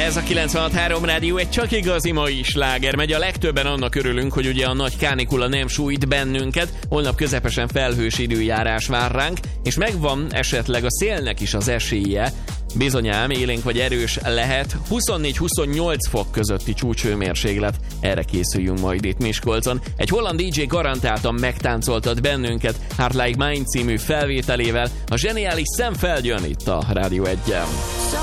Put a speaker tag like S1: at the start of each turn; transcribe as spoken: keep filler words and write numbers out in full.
S1: Ez a kilencvenhat három rádió egy csak igazi mai sláger. Megy a legtöbben annak örülünk, hogy ugye a nagy kánikula nem sújt bennünket, holnap közepesen felhős időjárás vár ránk, és megvan esetleg a szélnek is az esélye. Bizonyám, élénk vagy erős lehet, huszonnégy-huszonnyolc fok közötti csúcshőmérséklet, erre készüljünk majd itt Miskolcon. Egy holland dé dzsé garantáltan megtáncoltat bennünket Heart Like Mine című felvételével, a zseniális Sam Feldt jön itt a Rádió egyen.